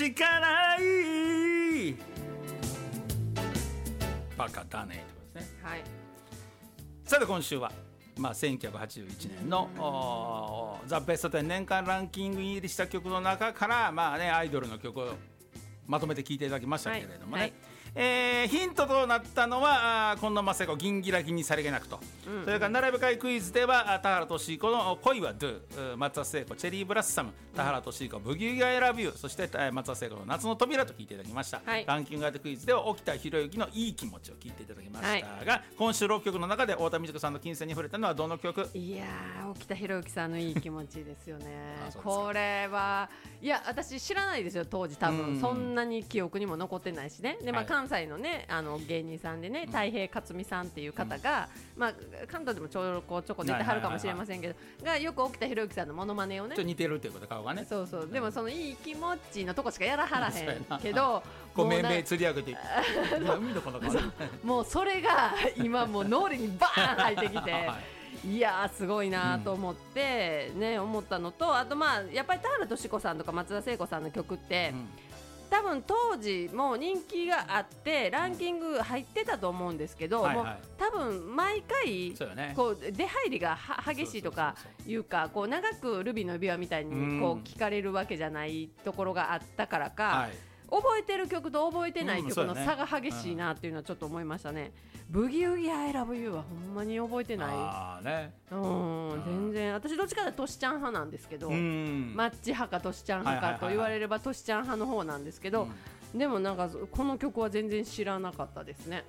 しかないバカだねということですね。 はい。 さて今週は、1981年のザ・ベスト10年間ランキングに入りした曲の中から、アイドルの曲をまとめて聴いていただきましたけれどもね、ヒントとなったのは近藤真子銀ギラギにさりげなくと、それから並べ替えクイズでは田原俊彦の恋はドゥ、松田聖子チェリーブラッサム、田原俊彦ブギウギアイラビュー、そして松田聖子の夏の扉と聞いていただきました、ランキング型クイズでは沖田博之のいい気持ちを聞いていただきましたが、今週6曲の中で太田美智子さんの金銭に触れたのはどの曲？ いやー、沖田博之さんのいい気持ちですよねこれはいや私知らないですよ当時多分そんなに記憶にも残ってないしねで、関西のね芸人さんでね太平克美さんっていう方が、関東でもちょこ出てはるかもしれませんけど、がよく沖田博之さんのモノマネをねちょっと似てるっていうこと顔がねそう、でもそのいい気持ちのとこしかやらはらへんけどこう面々釣り上げて海のこの顔もうそれが今もう脳裏にバーン入ってきていやーすごいなと思って、思ったのと、あとやっぱり田原俊子さんとか松田聖子さんの曲って、多分当時も人気があってランキング入ってたと思うんですけど、もう多分毎回こう出入りが激しいとかいうか、こう長くルビーの指輪みたいにこう聞かれるわけじゃないところがあったからか、覚えてる曲と覚えてない曲の差が激しいなっていうのはちょっと思いましたね。ブギウギアイラブユーはほんまに覚えてない。全然私どっちかというとトシちゃん派なんですけど、マッチ派かトシちゃん派かと言われればトシちゃん派の方なんですけど、でもなんかこの曲は全然知らなかったですね。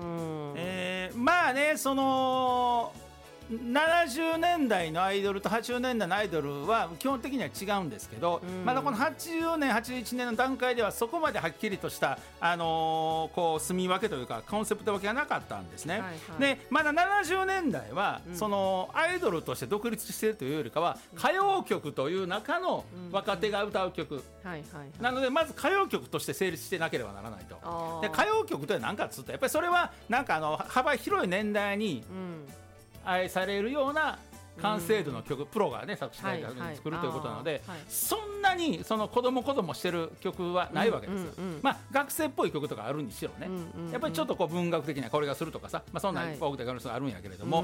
その70年代のアイドルと80年代のアイドルは基本的には違うんですけど、まだこの80年81年の段階ではそこまではっきりとした、こう住み分けというかコンセプト分けがなかったんですね、でまだ70年代は、そのアイドルとして独立しているというよりかは、歌謡曲という中の若手が歌う曲、なのでまず歌謡曲として成立してなければならないと。で歌謡曲とは何かっつうと、やっぱりそれはなんか幅広い年代に、愛されるような完成度の曲、プロがね作詞家が作るということなので、そんなにその子供してる曲はないわけですよ。学生っぽい曲とかあるにしろね、やっぱりちょっとこう文学的な香りがするとかさ、そんな多くてあるんやけれども、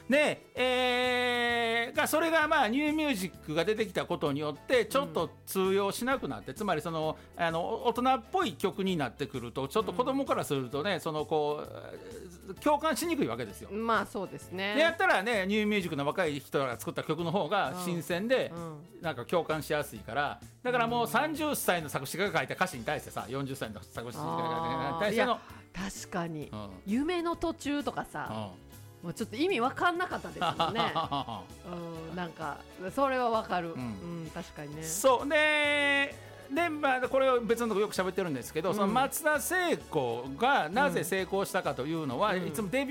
で、それがニューミュージックが出てきたことによってちょっと通用しなくなって、つまりその大人っぽい曲になってくると、ちょっと子供からするとね、そのこう共感しにくいわけですよ。 そうですね。 でやったらね、ニューミュージックの若い人が作った曲の方が新鮮で、なんか共感しやすいから、だからもう30歳の作詞家が書いた歌詞に対してさ、40歳の作詞家が対しての、 確かに、夢の途中とかさ、もうちょっと意味分かんなかったですもんねなんかそれは分かる、確かにね。そうでこれを別のとこよく喋ってるんですけど、その松田聖子がなぜ成功したかというのは、いつもデビュー